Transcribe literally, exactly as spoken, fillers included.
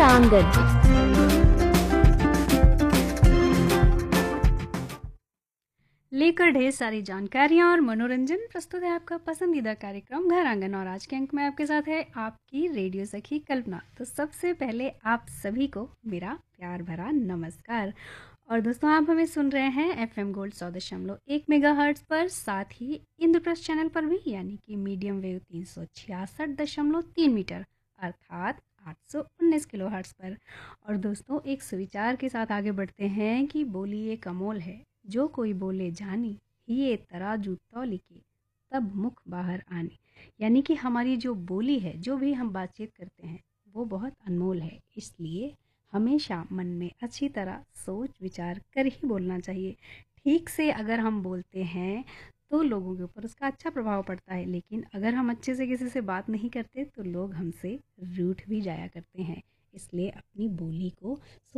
आंगन। लेकर ढेर सारी जानकारियां और मनोरंजन, प्रस्तुत है आपका पसंदीदा कार्यक्रम घर आंगन। और आज के अंक में आपके साथ है आपकी रेडियो सखी कल्पना। तो सबसे पहले आप सभी को मेरा प्यार भरा नमस्कार। और दोस्तों, आप हमें सुन रहे हैं एफ एम गोल्ड सौ दशमलव एक मेगा हर्ट्स पर, साथ ही इंद्रप्रस्थ चैनल पर भी, यानी कि मीडियम वेव तीन सौ छियासठ दशमलव तीन मीटर अर्थात आठ सौ उन्नीस किलो हर्ट्स पर। और दोस्तों, एक सुविचार के साथ आगे बढ़ते हैं कि बोली एक अमोल है, जो कोई बोले जानी, ये तराजू तौली के तब मुख बाहर आनी। यानी कि हमारी जो बोली है, जो भी हम बातचीत करते हैं, वो बहुत अनमोल है। इसलिए हमेशा मन में अच्छी तरह सोच विचार कर ही बोलना चाहिए। ठीक से अगर हम बोलते हैं तो लोगों के ऊपर उसका अच्छा प्रभाव पड़ता है, लेकिन अगर हम अच्छे से किसी से बात नहीं करते तो लोग हमसे रूठ भी जाया करते हैं। इसलिए अपनी बोली को